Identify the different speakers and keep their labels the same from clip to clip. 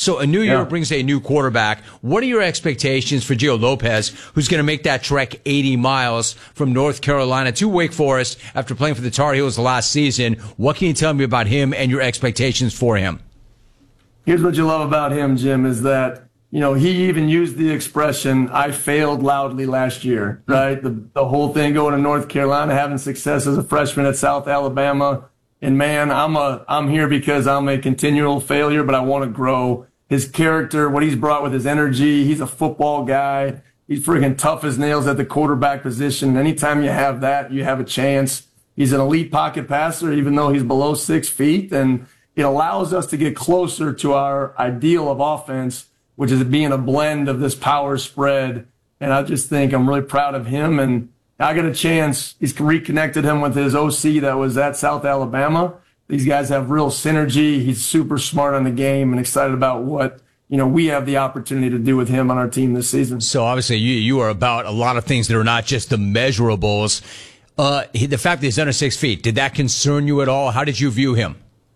Speaker 1: So a new year brings a new quarterback. What are your expectations for Gio Lopez, who's going to make that trek 80 miles from North Carolina to Wake Forest after playing for the Tar Heels last season? What can you tell me about him and your expectations for him?
Speaker 2: Here's what you love about him, Jim, is that, he even used the expression, I failed loudly last year, right? The whole thing going to North Carolina, having success as a freshman at South Alabama. And man, I'm here because I'm a continual failure, but I want to grow. His character, what he's brought with his energy, he's a football guy. He's friggin' tough as nails at the quarterback position. Anytime you have that, you have a chance. He's an elite pocket passer, even though he's below 6 feet. And it allows us to get closer to our ideal of offense, which is being a blend of this power spread. And I just think I'm really proud of him. And I got a chance. He's reconnected him with his OC that was at South Alabama. These guys have real synergy. He's super smart on the game and excited about what, we have the opportunity to do with him on our team this season.
Speaker 1: So obviously you are about a lot of things that are not just the measurables. The fact that he's under 6 feet, did that concern you at all? How did you view him?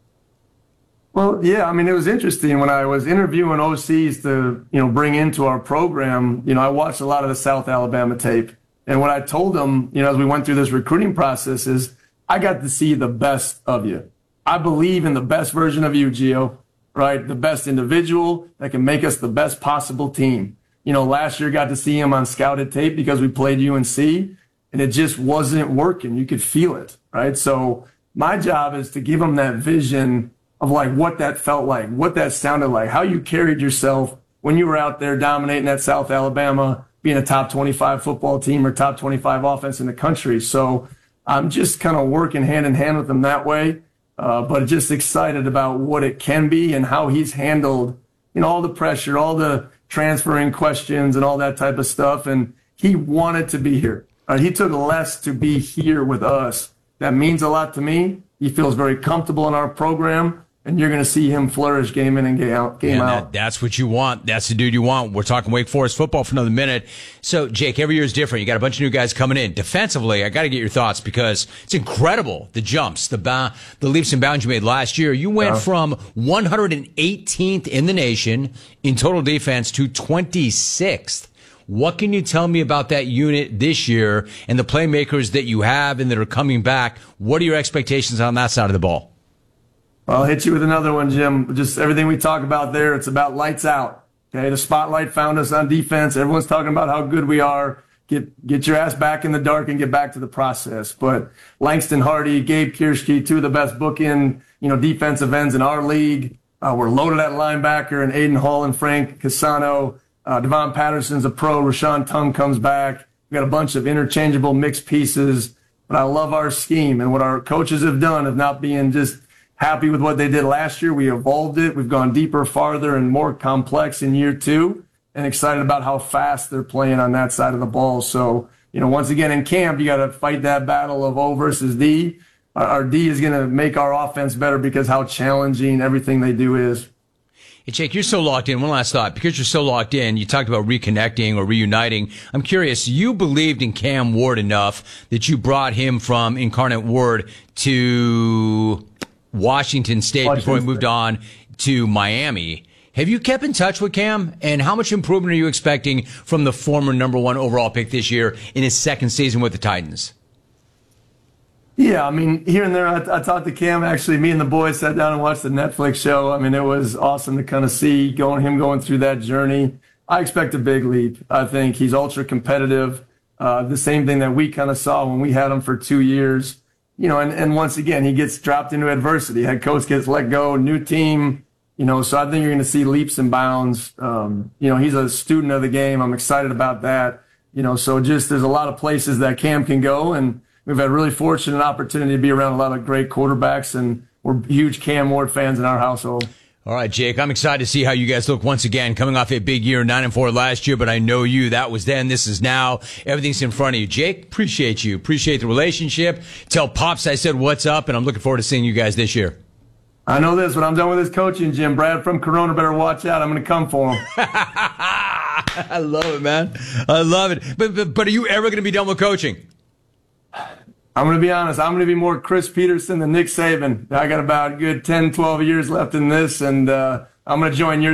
Speaker 2: Well, yeah, it was interesting when I was interviewing OCs to, bring into our program. I watched a lot of the South Alabama tape. And what I told them, as we went through this recruiting process is I got to see the best of you. I believe in the best version of you, Gio, right? The best individual that can make us the best possible team. Last year got to see him on scouted tape because we played UNC and it just wasn't working. You could feel it, right? So my job is to give him that vision of what that felt like, what that sounded like, how you carried yourself when you were out there dominating at South Alabama, being a top 25 football team or top 25 offense in the country. So I'm just kind of working hand in hand with him that way, but just excited about what it can be and how he's handled, all the pressure, all the transferring questions and all that type of stuff. And he wanted to be here. He took less to be here with us. That means a lot to me. He feels very comfortable in our program. And you're going to see him flourish game in and game out.
Speaker 1: That's what you want. That's the dude you want. We're talking Wake Forest football for another minute. So, Jake, every year is different. You got a bunch of new guys coming in. Defensively, I got to get your thoughts because it's incredible. The jumps, the leaps and bounds you made last year. You went from 118th in the nation in total defense to 26th. What can you tell me about that unit this year and the playmakers that you have and that are coming back? What are your expectations on that side of the ball?
Speaker 2: I'll hit you with another one, Jim. Just everything we talk about there, it's about lights out. Okay, the spotlight found us on defense. Everyone's talking about how good we are. Get your ass back in the dark and get back to the process. But Langston Hardy, Gabe Kirschke, two of the best bookend, defensive ends in our league. We're loaded at linebacker, and Aiden Hall and Frank Casano. Devon Patterson's a pro. Rashawn Tung comes back. We got a bunch of interchangeable mixed pieces. But I love our scheme and what our coaches have done of not being just happy with what they did last year. We evolved it. We've gone deeper, farther, and more complex in year two, and excited about how fast they're playing on that side of the ball. So, once again, in camp, you got to fight that battle of O versus D. Our D is going to make our offense better because how challenging everything they do is.
Speaker 1: Hey, Jake, you're so locked in. One last thought. Because you're so locked in, you talked about reconnecting or reuniting. I'm curious, you believed in Cam Ward enough that you brought him from Incarnate Word to Washington State before he moved on to Miami. Have you kept in touch with Cam? And how much improvement are you expecting from the former number 1 overall pick this year in his second season with the Titans?
Speaker 2: Yeah, here and there, I talked to Cam. Actually, me and the boys sat down and watched the Netflix show. It was awesome to kind of see him going through that journey. I expect a big leap. I think he's ultra competitive. The same thing that we kind of saw when we had him for 2 years. And once again, he gets dropped into adversity. Head coach gets let go, new team, so I think you're going to see leaps and bounds. He's a student of the game. I'm excited about that. So just there's a lot of places that Cam can go, and we've had really fortunate opportunity to be around a lot of great quarterbacks, and we're huge Cam Ward fans in our household.
Speaker 1: All right, Jake, I'm excited to see how you guys look once again, coming off a big year, 9-4 last year, but I know you. That was then. This is now. Everything's in front of you. Jake, appreciate you. Appreciate the relationship. Tell Pops I said what's up, and I'm looking forward to seeing you guys this year.
Speaker 2: I know this. When I'm done with this coaching, Jim, Brad from Corona better watch out. I'm going to come for him.
Speaker 1: I love it, man. I love it. But are you ever going to be done with coaching?
Speaker 2: I'm going to be honest. I'm going to be more Chris Peterson than Nick Saban. I got about a good 10, 12 years left in this, and I'm going to join your